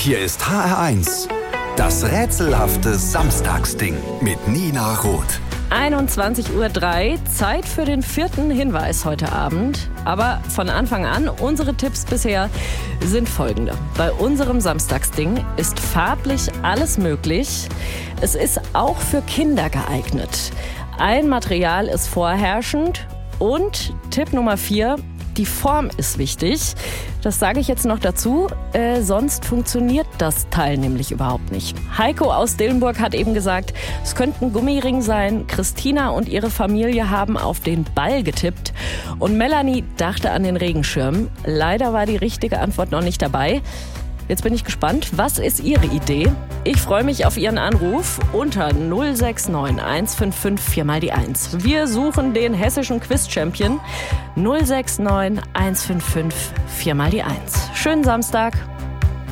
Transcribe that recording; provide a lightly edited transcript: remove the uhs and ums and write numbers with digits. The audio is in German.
Hier ist HR1, das rätselhafte Samstagsding mit Nina Roth. 21:03 Uhr, Zeit für den 4. Hinweis heute Abend. Aber von Anfang an, unsere Tipps bisher sind folgende. Bei unserem Samstagsding ist farblich alles möglich. Es ist auch für Kinder geeignet. Ein Material ist vorherrschend. Und Tipp Nummer 4, die Form ist wichtig. Das sage ich jetzt noch dazu, sonst funktioniert das Teil nämlich überhaupt nicht. Heiko aus Dillenburg hat eben gesagt, es könnte ein Gummiring sein. Christina und ihre Familie haben auf den Ball getippt. Und Melanie dachte an den Regenschirm. Leider war die richtige Antwort noch nicht dabei. Jetzt bin ich gespannt, was ist Ihre Idee? Ich freue mich auf Ihren Anruf unter 069 155 4 mal die 1. Wir suchen den hessischen Quiz-Champion 069 155 4 mal die 1. Schönen Samstag.